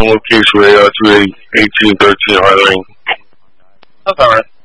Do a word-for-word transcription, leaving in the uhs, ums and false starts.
One case for A R two eighteen thirteen Hard Lane. That's alright.